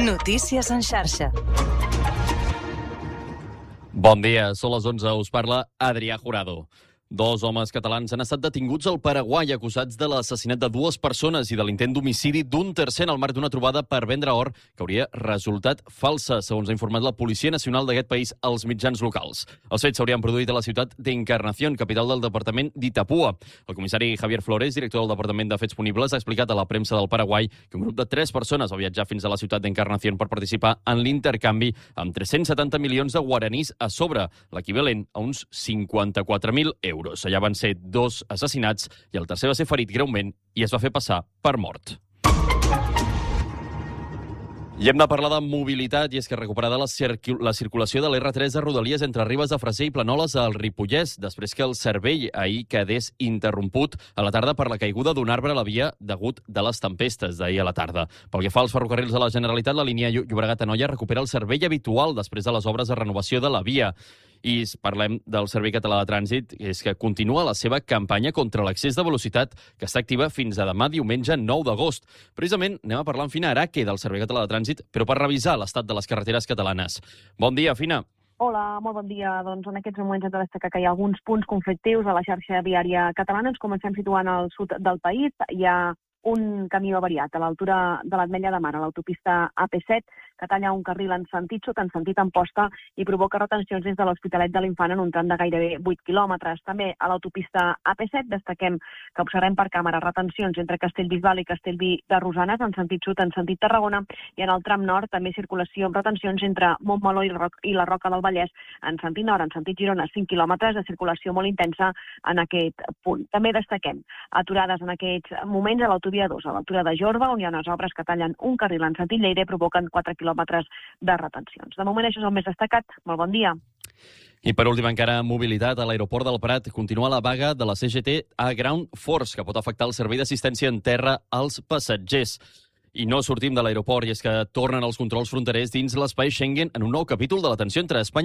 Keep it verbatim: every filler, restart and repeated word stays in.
Notícies en xarxa. Bon dia, són les onze, us parla Adrià Jurado. Dos homes catalans han estat detinguts al Paraguai acusats de l'assassinat de dues persones i de l'intent d'homicidi d'un tercer en el marc d'una trobada per vendre or que hauria resultat falsa, segons ha informat la Policia Nacional d'aquest país als mitjans locals. Els fets s'haurien produït a la ciutat d'Encarnación, capital del departament d'Itapúa. El comissari Javier Flores, director del Departament de Fets Punibles, ha explicat a la premsa del Paraguai que un grup de tres persones va viatjar fins a la ciutat d'Encarnación per participar en l'intercanvi amb tres-cents setanta milions de guaranís a sobre, l'equivalent a uns cinquanta-quatre mil euros. Allà van ser dos assassinats i el tercer va ser ferit greument i es va fer passar per mort. I hem de parlar de mobilitat, i és que recuperada la, circul la circulació de l'erre tres de Rodalies entre Ribes de Freser i Planoles al Ripollès, després que el servei ahir quedés interromput a la tarda per la caiguda d'un arbre a la via degut de les tempestes d'ahir a la tarda. Pel que fa als ferrocarrils de la Generalitat, la línia Llobregat-Anoia recupera el servei habitual després de les obres de renovació de la via. I parlem del Servei Català de Trànsit, és que continua la seva campanya contra l'excés de velocitat, que està activa fins a demà diumenge nou d'agost. Precisament anem a parlar amb Fina Araque del Servei Català de Trànsit, però per revisar l'estat de les carreteres catalanes. Bon dia, Fina. Hola, molt bon dia. Doncs en aquests moments hem de destacar que hi ha alguns punts conflictius a la xarxa viària catalana. Ens comencem situant al sud del país. Hi ha un camió avariat a l'altura de l'Ametlla de Mar, a l'autopista A P set, que talla un carril en sentit sud, en sentit amposta, i provoca retencions dins de l'Hospitalet de l'Infant en un tram de gairebé vuit quilòmetres. També a l'autopista A P set destaquem que observem per càmera retencions entre Castellbisbal i Castellví de Rosanes, en sentit sud, en sentit Tarragona, i en el tram nord també circulació amb retencions entre Montmeló i, Roc i la Roca del Vallès, en sentit nord, en sentit Girona, cinc quilòmetres de circulació molt intensa en aquest punt. També destaquem aturades en aquests moments a l'autopista dos, a l'altura de Jorba, on hi ha unes obres que tallen un carril en sentit Lleida i provoquen quatre quilòmetres de retencions. De moment això és el més destacat. Molt bon dia. I per últim encara, mobilitat. A l'aeroport del Prat continua la vaga de la C G T a Ground Force, que pot afectar el servei d'assistència en terra als passatgers. I no sortim de l'aeroport, i és que tornen els controls fronterers dins l'espai Schengen en un nou capítol de la tensió entre Espanya